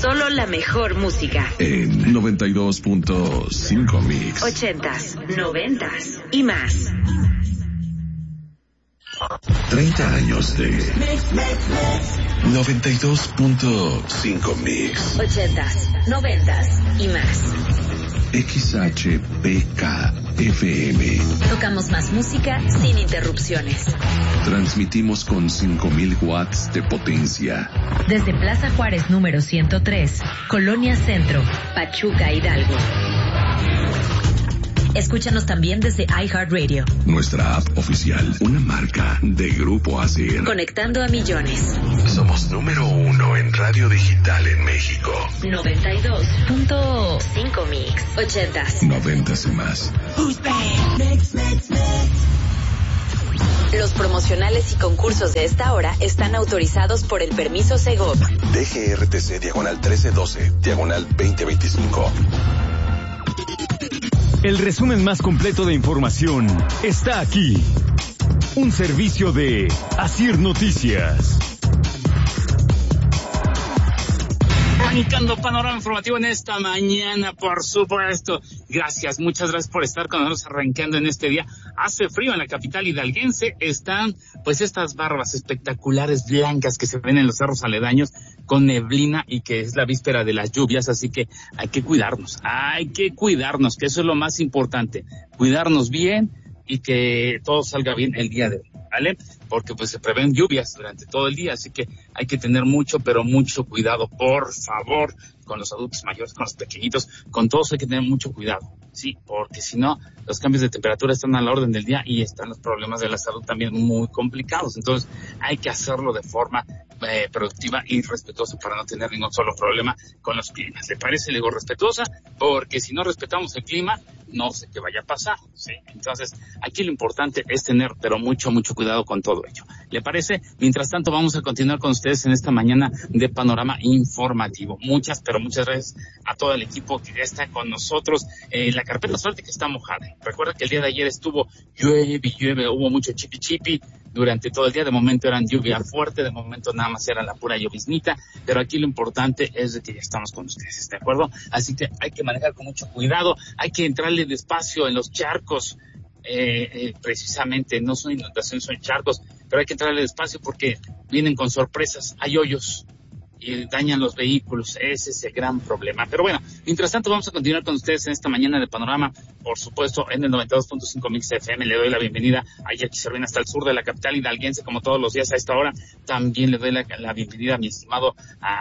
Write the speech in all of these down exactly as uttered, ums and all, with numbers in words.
Solo la mejor música. En noventa y dos punto cinco Mix. Ochentas, noventas y más. treinta años de noventa y dos punto cinco Mix. Ochentas, noventas y más. X H P K F M. Tocamos más música sin interrupciones. Transmitimos con cinco mil watts de potencia. Desde Plaza Juárez número ciento tres, Colonia Centro, Pachuca, Hidalgo. Escúchanos también desde iHeartRadio. Nuestra app oficial, una marca de Grupo Asir. Conectando a millones. Somos número uno en radio digital en México. noventa y dos punto cinco Mix. Ochentas. Noventas y más. Los promocionales y concursos de esta hora están autorizados por el permiso Segov. D G R T C diagonal trece doce, diagonal veinte veinticinco. El resumen más completo de información está aquí. Un servicio de Asir Noticias. Arrancando panorama informativo en esta mañana, por supuesto. Gracias, muchas gracias por estar con nosotros arrancando en este día. Hace frío en la capital hidalguense. Están, pues, estas barbas espectaculares blancas que se ven en los cerros aledaños con neblina y que es la víspera de las lluvias. Así que hay que cuidarnos, hay que cuidarnos, que eso es lo más importante. Cuidarnos bien y que todo salga bien el día de hoy, ¿vale? Porque pues se prevén lluvias durante todo el día, así que hay que tener mucho, pero mucho cuidado, por favor, con los adultos mayores, con los pequeñitos, con todos hay que tener mucho cuidado, sí, porque si no, los cambios de temperatura están a la orden del día y están los problemas de la salud también muy complicados, entonces hay que hacerlo de forma eh, productiva y respetuosa para no tener ningún solo problema con los climas. ¿Le parece? Le digo respetuosa, porque si no respetamos el clima, no sé qué vaya a pasar, sí, entonces aquí lo importante es tener, pero mucho, mucho cuidado con todo ello. ¿Le parece? Mientras tanto, vamos a continuar con ustedes en esta mañana de panorama informativo. Muchas, pero muchas gracias a todo el equipo que ya está con nosotros. Eh, la carpeta suerte que está mojada. Recuerda que el día de ayer estuvo llueve y llueve, hubo mucho chipi chipi durante todo el día. De momento eran lluvia fuerte, de momento nada más era la pura lloviznita, pero aquí lo importante es de que ya estamos con ustedes, ¿de acuerdo? Así que hay que manejar con mucho cuidado, hay que entrarle despacio en los charcos. Eh, eh, precisamente no son inundaciones, son charcos, pero hay que entrarle despacio porque vienen con sorpresas, hay hoyos y dañan los vehículos, ese es el gran problema. Pero bueno, mientras tanto vamos a continuar con ustedes en esta mañana de panorama, por supuesto en el noventa y dos punto cinco Mix F M. Le doy la bienvenida a Jackie Cervena hasta el sur de la capital hidalguense, como todos los días a esta hora. También le doy la, la bienvenida a mi estimado,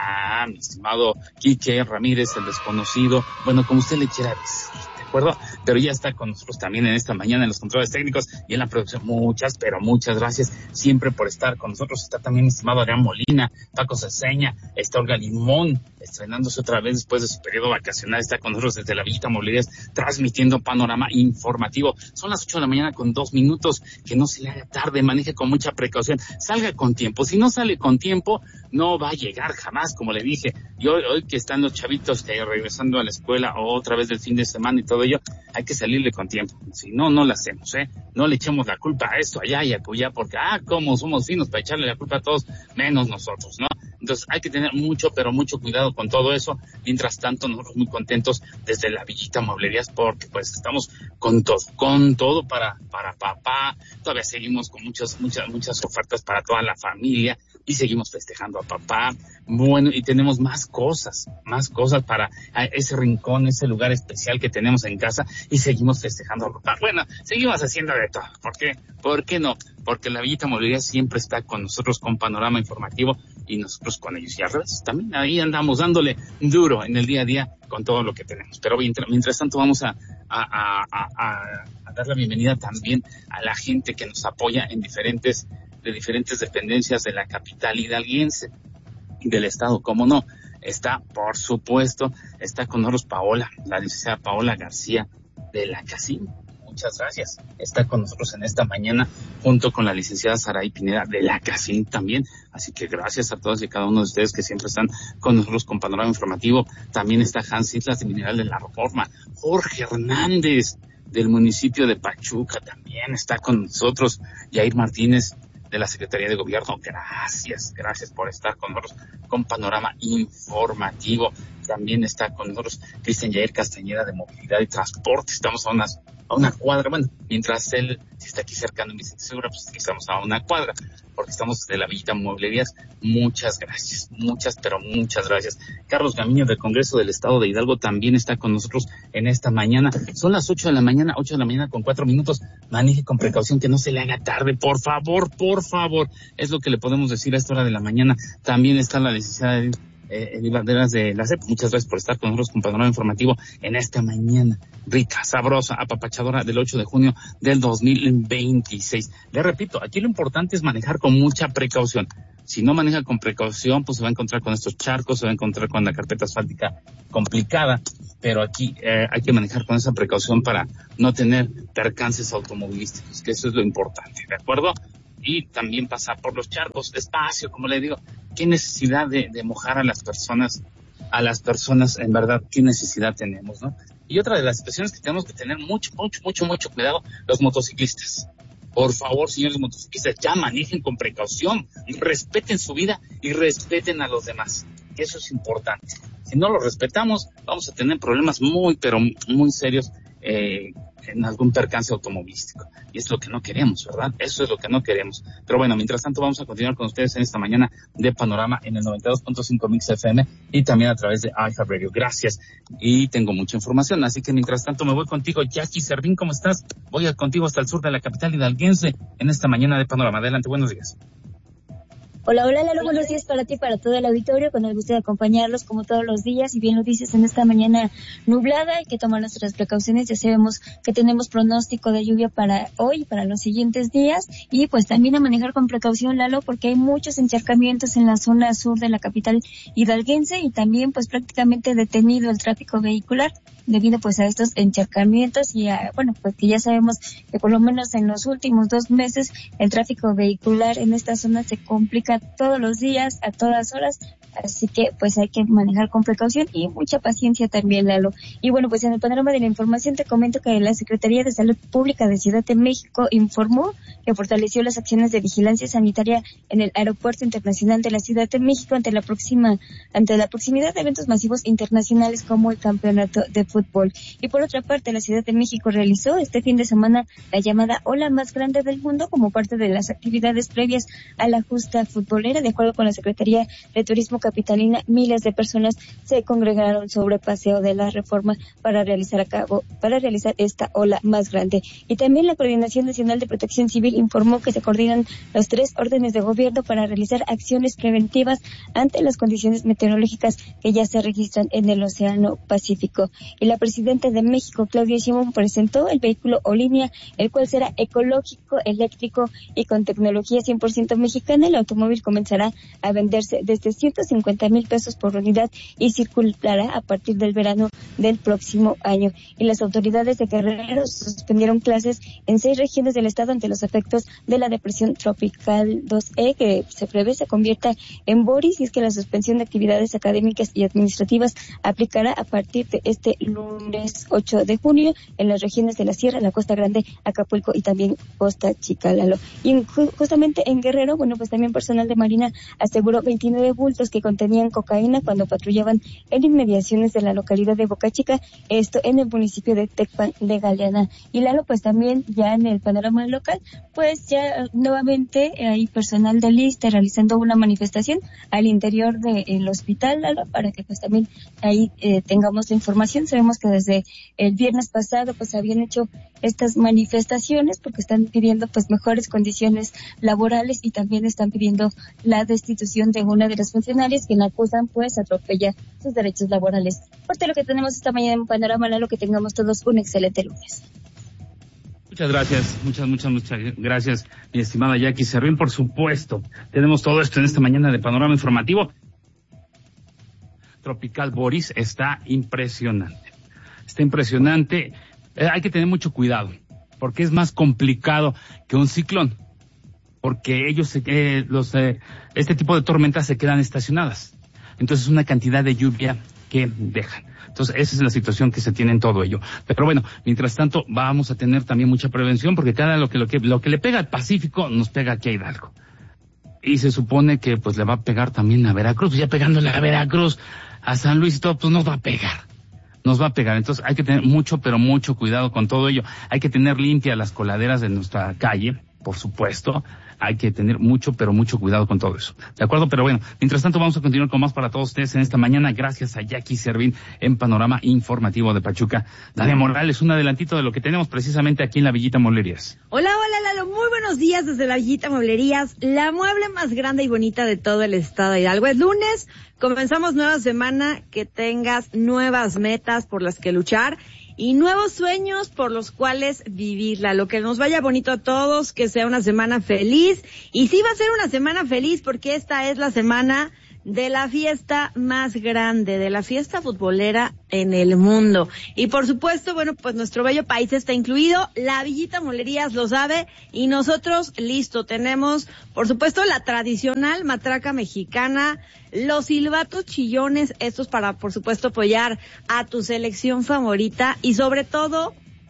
a mi estimado Quique Ramírez, el desconocido, bueno, como usted le quiera decir, ¿de acuerdo? Pero ya está con nosotros también en esta mañana en los controles técnicos y en la producción. Muchas, pero muchas gracias siempre por estar con nosotros. Está también mi estimado Adrián Molina, Paco Ceseña, está Olga Limón, estrenándose otra vez después de su periodo vacacional. Está con nosotros desde la Villita Mobiliarias, transmitiendo panorama informativo. Son las ocho de la mañana con dos minutos. Que no se le haga tarde, maneje con mucha precaución, salga con tiempo. Si no sale con tiempo, no va a llegar jamás, como le dije. Y hoy, hoy que están los chavitos que regresando a la escuela o otra vez del fin de semana y todo ello, hay que salirle con tiempo. Si no, no lo hacemos, ¿eh? No le echemos la culpa a esto, allá y acullá, porque, ah, cómo somos finos para echarle la culpa a todos, menos nosotros, ¿no? Entonces hay que tener mucho, pero mucho cuidado con todo eso. Mientras tanto, nosotros muy contentos desde la Villita Mueblerías, porque pues estamos con todo, con todo para, para papá. Todavía seguimos con muchas, muchas, muchas ofertas para toda la familia y seguimos festejando a papá. Bueno, y tenemos más cosas, más cosas para ese rincón, ese lugar especial que tenemos en casa y seguimos festejando a papá. Bueno, seguimos haciendo de todo. ¿Por qué? ¿Por qué no? Porque la Villita Mueblerías siempre está con nosotros con panorama informativo y nosotros con ellos. Y al revés, también ahí andamos dándole duro en el día a día con todo lo que tenemos. Pero mientras, mientras tanto vamos a, a, a, a, a dar la bienvenida también a la gente que nos apoya en diferentes, de diferentes dependencias de la capital hidalguense, del estado, cómo no. Está, por supuesto, está con nosotros Paola, la licenciada Paola García de la Casín. Muchas gracias. Está con nosotros en esta mañana junto con la licenciada Saraí Pineda de la Casín también. Así que gracias a todos y cada uno de ustedes que siempre están con nosotros con panorama informativo. También está Hans Islas de Mineral de la Reforma. Jorge Hernández del municipio de Pachuca también está con nosotros. Yair Martínez de la Secretaría de Gobierno. Gracias, gracias por estar con nosotros con Panorama Informativo. También está con nosotros Cristian Yair Castañeda de Movilidad y Transporte. Estamos a unas a una cuadra, bueno, mientras él, si está aquí cercano en Vicente Segura, pues aquí estamos a una cuadra, porque estamos de la Villita Mueblerías. Muchas gracias, muchas, pero muchas gracias. Carlos Gamiño del Congreso del Estado de Hidalgo también está con nosotros en esta mañana. Son las ocho de la mañana, ocho de la mañana con cuatro minutos. Maneje con precaución, que no se le haga tarde, por favor, por favor. Es lo que le podemos decir a esta hora de la mañana. También está la licenciada Eh, Edith Banderas de la C E P. Muchas gracias por estar con nosotros con Panorama Informativo en esta mañana rica, sabrosa, apapachadora del ocho de junio del dos mil veintiséis. Le repito, aquí lo importante es manejar con mucha precaución. Si no maneja con precaución, pues se va a encontrar con estos charcos, se va a encontrar con la carpeta asfáltica complicada, pero aquí eh, hay que manejar con esa precaución para no tener percances automovilísticos, que eso es lo importante, ¿de acuerdo? Y también pasar por los charcos despacio, como le digo. ¿Qué necesidad de, de mojar a las personas? A las personas, en verdad, ¿qué necesidad tenemos, no? Y otra de las situaciones que tenemos que tener mucho, mucho, mucho, mucho cuidado, los motociclistas. Por favor, señores motociclistas, ya manejen con precaución, respeten su vida y respeten a los demás. Eso es importante. Si no lo respetamos, vamos a tener problemas muy, pero muy serios eh, en algún percance automovilístico. Y es lo que no queremos, ¿verdad? Eso es lo que no queremos. Pero bueno, mientras tanto vamos a continuar con ustedes en esta mañana de Panorama en el noventa y dos punto cinco Mix F M y también a través de iHeartRadio. Gracias. Y tengo mucha información, así que mientras tanto me voy contigo. Jackie Servín, ¿cómo estás? Voy contigo hasta el sur de la capital hidalguense en esta mañana de Panorama. Adelante, buenos días. Hola, hola, Lalo, buenos días para ti y para todo el auditorio, con el gusto de acompañarlos como todos los días, y bien lo dices, en esta mañana nublada hay que tomar nuestras precauciones. Ya sabemos que tenemos pronóstico de lluvia para hoy y para los siguientes días, y pues también a manejar con precaución, Lalo, porque hay muchos encharcamientos en la zona sur de la capital hidalguense y también pues prácticamente detenido el tráfico vehicular debido pues a estos encharcamientos y a, bueno, pues que ya sabemos que por lo menos en los últimos dos meses el tráfico vehicular en esta zona se complica todos los días, a todas horas, así que pues hay que manejar con precaución y mucha paciencia también, Lalo. Y bueno, pues en el panorama de la información te comento que la Secretaría de Salud Pública de Ciudad de México informó que fortaleció las acciones de vigilancia sanitaria en el Aeropuerto Internacional de la Ciudad de México ante la próxima, ante la proximidad de eventos masivos internacionales como el Campeonato de Fútbol. Y por otra parte, la Ciudad de México realizó este fin de semana la llamada Ola Más Grande del Mundo como parte de las actividades previas a la justa futbolera. De acuerdo con la Secretaría de Turismo capitalina, miles de personas se congregaron sobre Paseo de la Reforma para realizar a cabo, para realizar esta ola más grande. Y también la Coordinación Nacional de Protección Civil informó que se coordinan los tres órdenes de gobierno para realizar acciones preventivas ante las condiciones meteorológicas que ya se registran en el Océano Pacífico. Y la presidenta de México, Claudia Sheinbaum, presentó el vehículo Olinia, el cual será ecológico, eléctrico y con tecnología cien por ciento mexicana. El automóvil comenzará a venderse desde ciento cincuenta mil pesos por unidad y circulará a partir del verano del próximo año. Y las autoridades de Guerrero suspendieron clases en seis regiones del estado ante los efectos de la depresión tropical dos E, que se prevé se convierta en Boris, y es que la suspensión de actividades académicas y administrativas aplicará a partir de este lunes ocho de junio en las regiones de la Sierra, la Costa Grande, Acapulco y también Costa Chica, Lalo. Y ju- justamente en Guerrero, bueno, pues también personal de Marina aseguró veintinueve bultos que contenían cocaína cuando patrullaban en inmediaciones de la localidad de Boca Chica, esto en el municipio de Tecpan de Galeana. Y Lalo, pues también ya en el panorama local, pues ya nuevamente hay personal del I S S S T E realizando una manifestación al interior del hospital, Lalo, para que pues también ahí eh, tengamos la información. Sabemos que desde el viernes pasado pues habían hecho estas manifestaciones porque están pidiendo pues mejores condiciones laborales y también están pidiendo la destitución de una de las funcionarias que la acusan pues atropella sus derechos laborales. Por todo lo que tenemos esta mañana en Panorama, Lalo, que tengamos todos un excelente lunes. Muchas gracias, muchas, muchas, muchas gracias, mi estimada Jackie Servín. Por supuesto, tenemos todo esto en esta mañana de Panorama Informativo. Tropical Boris está impresionante, está impresionante. Eh, hay que tener mucho cuidado, porque es más complicado que un ciclón, porque ellos, eh, los, eh, este tipo de tormentas se quedan estacionadas. Entonces, una cantidad de lluvia que dejan. Entonces, esa es la situación que se tiene en todo ello. Pero bueno, mientras tanto, vamos a tener también mucha prevención, porque cada lo que, lo que, lo que le pega al Pacífico, nos pega aquí a Hidalgo. Y se supone que, pues, le va a pegar también a Veracruz. Pues ya pegándole a Veracruz, a San Luis y todo, pues nos va a pegar. Nos va a pegar. Entonces, hay que tener mucho, pero mucho cuidado con todo ello. Hay que tener limpias las coladeras de nuestra calle, por supuesto. Hay que tener mucho, pero mucho cuidado con todo eso. ¿De acuerdo? Pero bueno, mientras tanto vamos a continuar con más para todos ustedes en esta mañana. Gracias a Jackie Servín en Panorama Informativo de Pachuca. Dania Morales, un adelantito de lo que tenemos precisamente aquí en la Villita Mueblerías. Hola, hola Lalo, muy buenos días desde la Villita Mueblerías, la mueble más grande y bonita de todo el estado de Hidalgo. Es lunes, comenzamos nueva semana, que tengas nuevas metas por las que luchar y nuevos sueños por los cuales vivirla. Lo que nos vaya bonito a todos, que sea una semana feliz. Y sí va a ser una semana feliz porque esta es la semana de la fiesta más grande, de la fiesta futbolera en el mundo. Y por supuesto, bueno, pues nuestro bello país está incluido, la Villita Mueblerías lo sabe, y nosotros, listo, tenemos, por supuesto, la tradicional matraca mexicana, los silbatos chillones, estos para, por supuesto, apoyar a tu selección favorita, y sobre todo,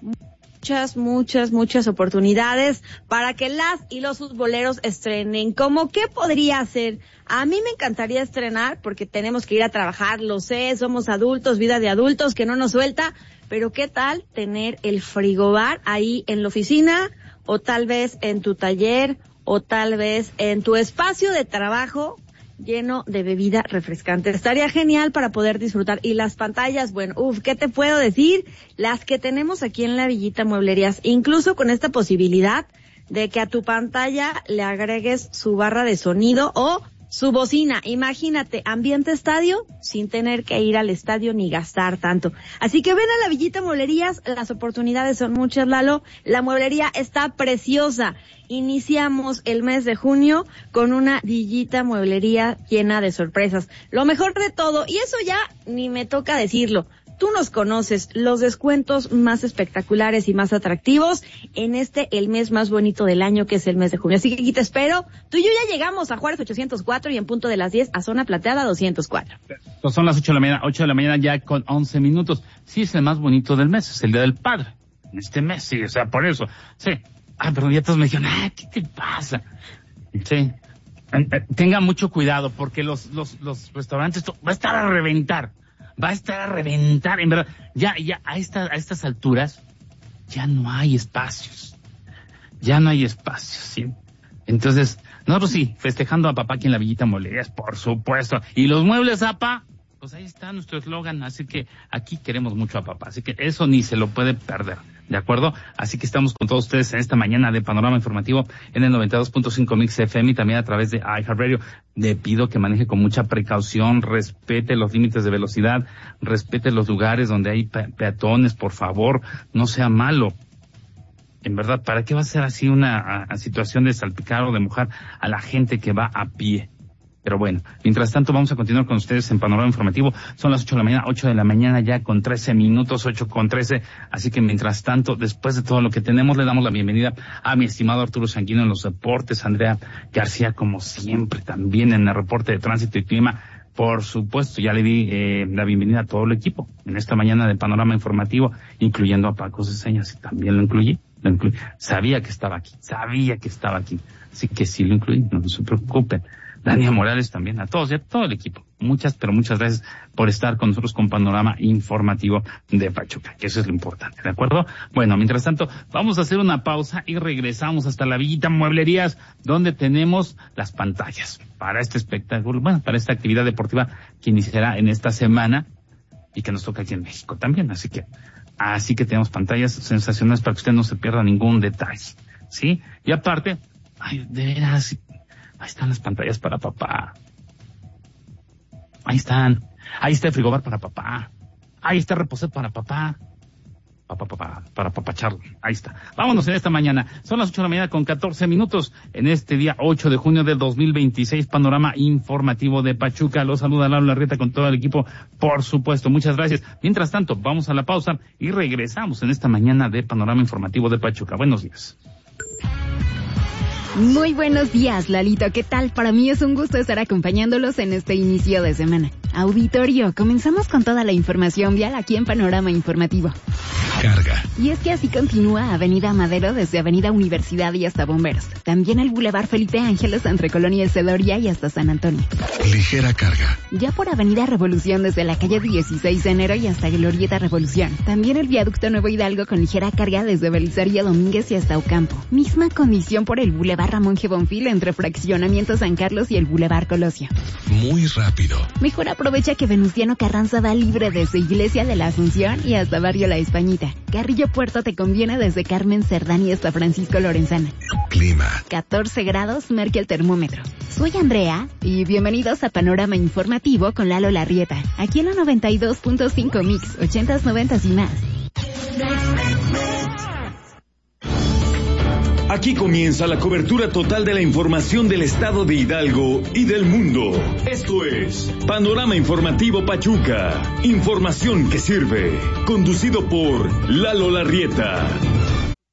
muchas, muchas, muchas oportunidades para que las y los futboleros estrenen. ¿Cómo qué podría ser? A mí me encantaría estrenar, porque tenemos que ir a trabajar, lo sé, somos adultos, vida de adultos que no nos suelta, pero ¿qué tal tener el frigobar ahí en la oficina, o tal vez en tu taller, o tal vez en tu espacio de trabajo, lleno de bebida refrescante? Estaría genial para poder disfrutar. Y las pantallas, bueno, uff, ¿qué te puedo decir? Las que tenemos aquí en la Villita Mueblerías, incluso con esta posibilidad de que a tu pantalla le agregues su barra de sonido o su bocina. Imagínate, ambiente estadio sin tener que ir al estadio ni gastar tanto. Así que ven a la Villita Mueblerías, las oportunidades son muchas, Lalo. La mueblería está preciosa. Iniciamos el mes de junio con una Villita Mueblería llena de sorpresas. Lo mejor de todo, y eso ya ni me toca decirlo, tú nos conoces, los descuentos más espectaculares y más atractivos en este, el mes más bonito del año, que es el mes de junio. Así que aquí te espero. Tú y yo ya llegamos a Juárez ochocientos cuatro y en punto de las diez a Zona Plateada doscientos cuatro. Pues son las ocho de la mañana, ocho de la mañana ya con once minutos. Sí, es el más bonito del mes, es el Día del Padre. En este mes, sí, o sea, por eso. Sí. Ah, pero ya todos me dijeron, ah, ¿qué te pasa? Sí. Tenga mucho cuidado, porque los, los, los restaurantes, esto va a estar a reventar. Va a estar a reventar, en verdad. Ya, ya, a esta, a estas alturas, ya no hay espacios. Ya no hay espacios, ¿sí? Entonces, nosotros sí, festejando a papá aquí en la Villita Mueblerías, por supuesto. Y los muebles, apa, pues ahí está nuestro eslogan. Así que aquí queremos mucho a papá. Así que eso ni se lo puede perder. ¿De acuerdo? Así que estamos con todos ustedes en esta mañana de Panorama Informativo en el noventa y dos punto cinco Mix F M y también a través de iHeartRadio. Le pido que maneje con mucha precaución, respete los límites de velocidad, respete los lugares donde hay pe- peatones, por favor, no sea malo. En verdad, ¿para qué va a ser así una a, a situación de salpicar o de mojar a la gente que va a pie? Pero bueno, mientras tanto vamos a continuar con ustedes en Panorama Informativo. Son las ocho de la mañana, ocho de la mañana ya con trece minutos, ocho con trece. Así que mientras tanto, después de todo lo que tenemos, le damos la bienvenida a mi estimado Arturo Sanguino en los deportes, Andrea García, como siempre, también en el reporte de tránsito y clima. Por supuesto, ya le di eh, la bienvenida a todo el equipo en esta mañana de Panorama Informativo, incluyendo a Paco Ceseñas, y también lo incluí. Lo incluí. Sabía que estaba aquí, sabía que estaba aquí. Así que sí lo incluí, no se preocupen. Dania Morales también, a todos y a todo el equipo. Muchas, pero muchas gracias por estar con nosotros con Panorama Informativo de Pachuca, que eso es lo importante, ¿de acuerdo? Bueno, mientras tanto, vamos a hacer una pausa y regresamos hasta la Villita Mueblerías, donde tenemos las pantallas para este espectáculo, bueno, para esta actividad deportiva que iniciará en esta semana y que nos toca aquí en México también. Así que, así que tenemos pantallas sensacionales para que usted no se pierda ningún detalle, ¿sí? Y aparte, ay, de veras, ahí están las pantallas para papá. Ahí están. Ahí está el frigobar para papá. Ahí está el reposet para papá. Papá, papá, para papacharlo. Ahí está. Vámonos en esta mañana. Son las ocho de la mañana con catorce minutos. En este día ocho de junio del dos mil veintiséis, Panorama Informativo de Pachuca. Los saluda Lalo Larrieta con todo el equipo, por supuesto. Muchas gracias. Mientras tanto, vamos a la pausa y regresamos en esta mañana de Panorama Informativo de Pachuca. Buenos días. Muy buenos días, Lalito. ¿Qué tal? Para mí es un gusto estar acompañándolos en este inicio de semana. Auditorio, comenzamos con toda la información vial aquí en Panorama Informativo. Carga. Y es que así continúa Avenida Madero desde Avenida Universidad y hasta Bomberos. También el Boulevard Felipe Ángeles entre Colonia Cedoria y hasta San Antonio. Ligera carga. Ya por Avenida Revolución desde la calle dieciséis de enero y hasta Glorieta Revolución. También el Viaducto Nuevo Hidalgo con ligera carga desde Belisario Domínguez y hasta Ocampo. Misma condición por el Boulevard Ramón G. Bonfil entre Fraccionamiento San Carlos y el Boulevard Colosio. Muy rápido. Mejor aprovecha que Venustiano Carranza va libre desde Iglesia de la Asunción y hasta Barrio La Españita. Carrillo Puerto te conviene desde Carmen Cerdán y hasta Francisco Lorenzana. Clima. catorce grados marca el termómetro. Soy Andrea y bienvenidos a Panorama Informativo con Lalo Larrieta. Aquí en la noventa y dos punto cinco Mix, ochentas, noventas y más. Aquí comienza la cobertura total de la información del estado de Hidalgo y del mundo. Esto es Panorama Informativo Pachuca. Información que sirve. Conducido por Lalo Larrieta.